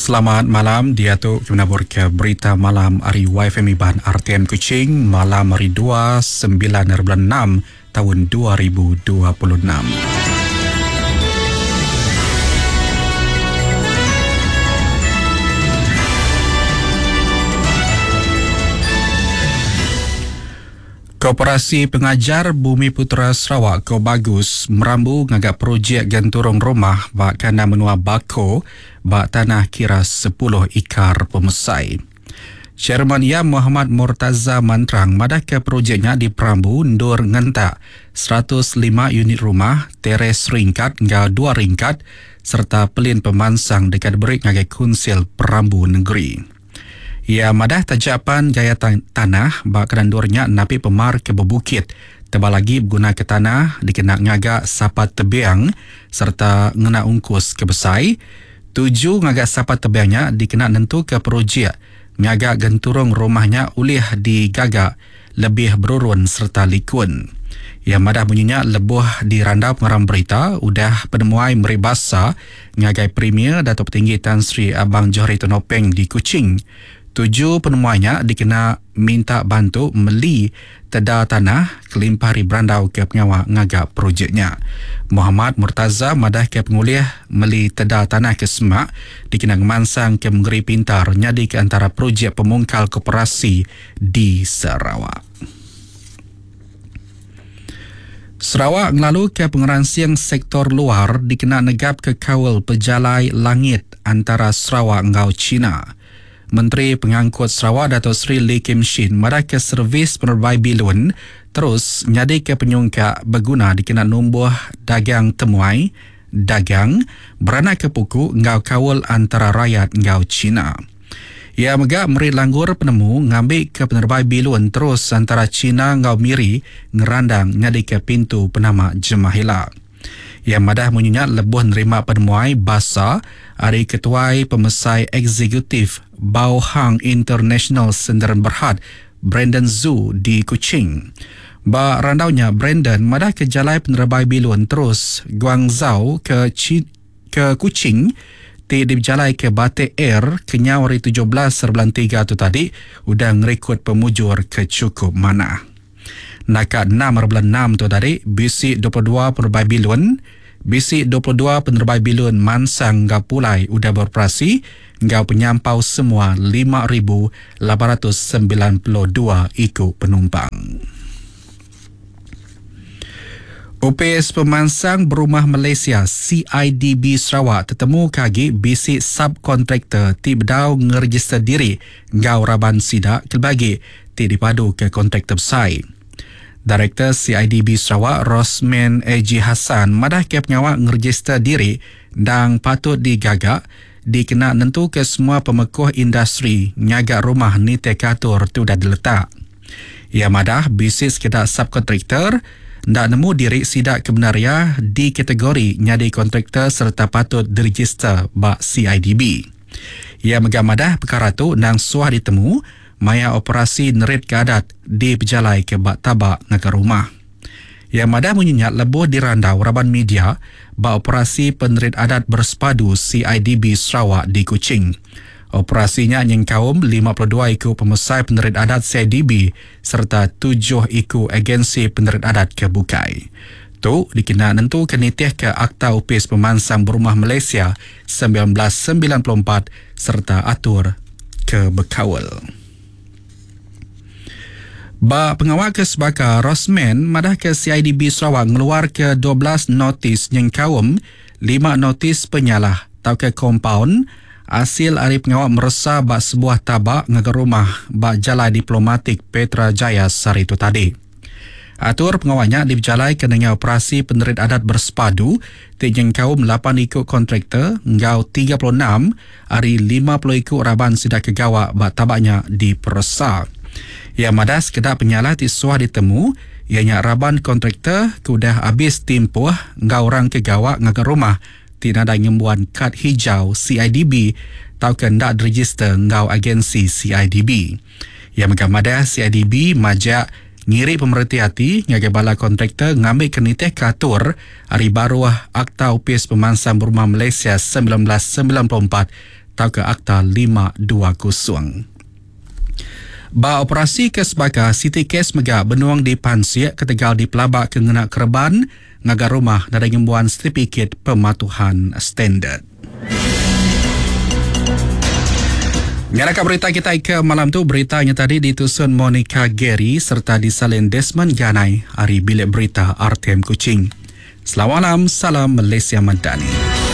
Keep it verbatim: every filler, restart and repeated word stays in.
Selamat malam, dia tu menabur ke berita malam hari Y F M Iban R T M Kuching malam hari dua sembilan bulan enam tahun dua ribu dua puluh enam. Koperasi Pengajar Bumi Putera Sarawak Ko Bagus merambu ngagak projek ganturung rumah bak kena menua bako bak tanah kira sepuluh ikar pemesai. Chairman Yam Muhammad Murtaza Mantrang madah ke projeknya di Perambu ndur ngentak seratus lima unit rumah, teres ringkat hingga dua ringkat serta pelin pemansang dekat berik ngagai Kunsil Perambu Negeri. Ia madah tajapan gaya tan- tanah bak kedandurnya napi pemar ke bebukit. Tebal lagi berguna ke tanah dikena ngagak sapat tebiang serta ngena ungkus ke besai. Tujuh ngagak sapat tebiangnya dikena nentu ke projek. Ngagak genturung rumahnya ulih digagak lebih berurun serta likun. Ia madah bunyinya lebuh di randau pengarang berita udah penemuai meribasa ngagai Premier Datuk Petinggi Tan Sri Abang Johari Tonopeng di Kuching. Tujuh penemuannya dikena minta bantu meli teda tanah kelimpari berandau ke pengawal ngagak projeknya. Muhammad Murtaza madah ke pengulih meli teda tanah ke semak dikena ngemansang ke Menggeri Pintar nyadi ke antara projek pemungkal koperasi di Sarawak. Sarawak ngelalu ke pengeransiang sektor luar dikena negap ke kawal pejalai langit antara Sarawak ngau China. Menteri Pengangkut Sarawak Datuk Seri Lee Kim Shin madah ke servis penerbai bilun terus nyadi ke penyungkak berguna dikena numbuh dagang temuai dagang beranak ke puku ngau kawal antara rakyat ngau China. Ia megak merit langgur penemu ngambil ke penerbai bilun terus antara China ngau Miri ngerandang nyadi ke pintu penama Jemahila. Yang madah menyengat lebuh nerima penemuai basa hari ketuai pemesai eksekutif Bao Hang International Senderan Berhad Brandon Zhu di Kuching. Ba randaunya Brandon madah ke jalai penerbai bilun terus Guangzhou ke Chi, ke Kuching ti dijalai ke Batik Air kenyau hari tujuh belas bulan tiga tu tadi udah ngerekod pemujur ke cukup mana. Nakat enam bulan enam tu tadi bisik dua puluh dua penerbai bilun bisik dua puluh dua penerbai bilun mansang ngau pulai udah beroperasi ngau penyampau semua lima ribu lapan ratus sembilan puluh dua ikut penumpang. O P S Pemansang Berumah Malaysia C I D B Sarawak tertemu kagi bisik subkontraktor ti bedau ngeregister diri ngau raban sidak kelbagi ti dipadu ke kontraktor besai. Direktur C I D B Sarawak Rosman Eji Hassan madah ke pengawal ngeregister diri dan patut digagak dikena nentu ke semua pemekuh industri nyagak rumah ni tekatur tu dah diletak. Ia madah bisnis sekitar subkontraktor ndak nemu diri sidak kebenaria di kategori nyadi kontraktor serta patut diregister bak C I D B. Ia megamadah perkara tu nang suah ditemu maya operasi nerit keadat di pejalai ke bak tabak ngaka rumah. Yang madah menyenyak lebuh di randau raban media bak operasi penerit adat bersepadu C I D B Sarawak di Kuching. Operasinya nyengkaum lima puluh dua ikut pemesai penerit adat C I D B serta tujuh ikut agensi penerit adat ke Bukai. Tu dikena nentu kenitih ke Akta U P S Pemansang Berumah Malaysia seribu sembilan ratus sembilan puluh empat serta atur ke Bekawal. Ba pengawal ke sebaka Rosman madah ke C I D B Sarawak ngeluar ke dua belas notis yang kaum lima notis penyalah tau ke kompaun hasil hari pengawal meresa bak sebuah tabak ngagar rumah bak jalai diplomatik Petra Jaya sari itu tadi. Atur pengawalnya diberjalai ke dengan operasi penerit adat bersepadu ti yang kaum lapan ikut kontraktor ngau tiga puluh enam hari lima puluh ikut raban sidak kegawak bak tabaknya diperesa. Yang madas kedap penyalah tisuah ditemu ianya raban kontraktor kudah habis timpuh ngau orang kegawak ngagar rumah tidak ada nyembuhan kad hijau C I D B tau ke ndak register ngau agensi C I D B. Yang megamadah C I D B majak ngiri pemerhati hati ngagai bala kontraktor ngambil kenitih katur hari baru Akta U P S Pemansang Berumah Malaysia seribu sembilan ratus sembilan puluh empat atau ke Akta lima dua kosong. Ba operasi kes baka City Kes Mega benuang di Pansiak ketegal di pelabak ke ngena kerban ngagar rumah dan ngembuan sertifikat pematuhan standard. Ngerakap berita kita ke malam tu, beritanya tadi ditusun Monica Gary serta disalin Desmond Ganai hari bilik berita R T M Kuching. Selamat malam, salam Malaysia Madani.